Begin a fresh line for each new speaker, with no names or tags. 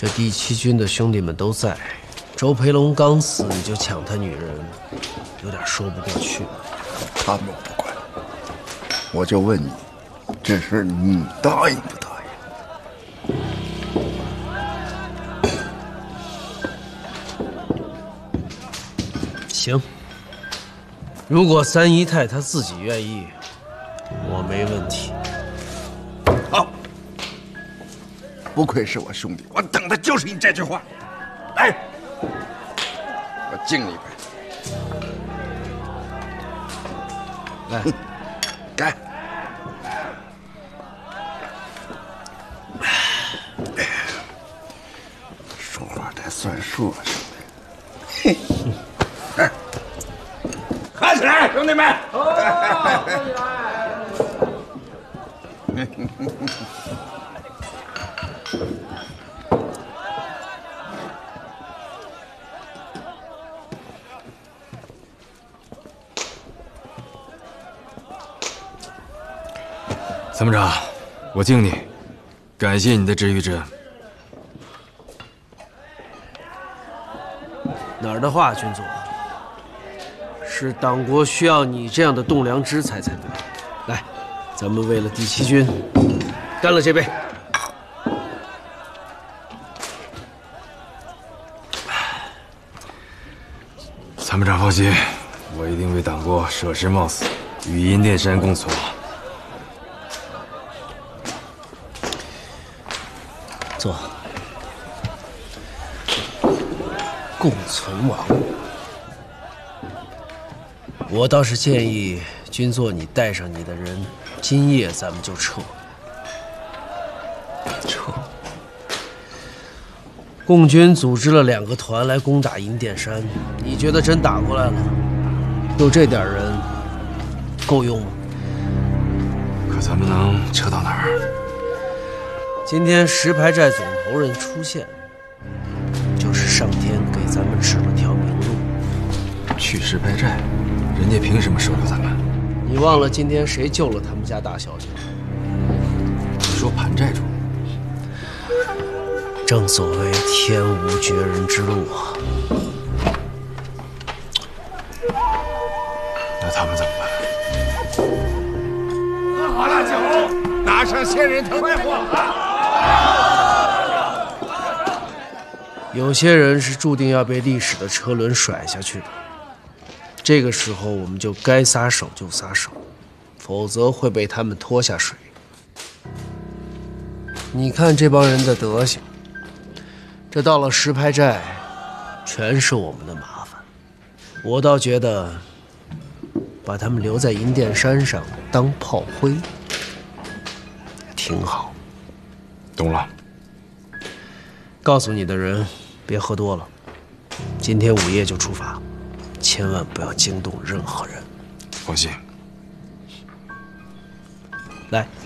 这第7军的兄弟们都在，周培龙刚死你就抢他女人，有点说不过去。
他们不管，我就问你，这事你答应不答应？
行，如果三姨太她自己愿意，我没问题。
好，不愧是我兄弟，我等的就是你这句话。来，我敬你一杯。来，干！说话得算数啊，兄弟。嘿，喝起来，兄弟们！喝起来！
参谋长，我敬你，感谢你的知遇之恩。
哪儿的话，军座？是党国需要你这样的栋梁之才才对。来，咱们为了第7军，干了这杯。
参谋长放心，我一定为党国舍身冒死，与阴殿山共存亡。
坐。共存亡。我倒是建议军座，你带上你的人，今夜咱们就撤。撤。共军组织了2个团来攻打阴殿山，你觉得真打过来了？就这点人，够用吗？
可咱们能撤到哪儿？
今天石牌寨总头人出现，就是上天给咱们指了条明路。
去石牌寨，人家凭什么收留咱们？
你忘了今天谁救了他们家大小姐？
你说盘寨主？
正所谓天无绝人之路啊。
那他们怎么办？
喝好了酒，拿上仙人藤快活。
有些人是注定要被历史的车轮甩下去的，这个时候我们就该撒手就撒手，否则会被他们拖下水。你看这帮人的德行，这到了石牌寨，全是我们的麻烦。我倒觉得，把他们留在银殿山上当炮灰，挺好。
懂了。
告诉你的人，别喝多了。今天午夜就出发，千万不要惊动任何人。
放心。
来。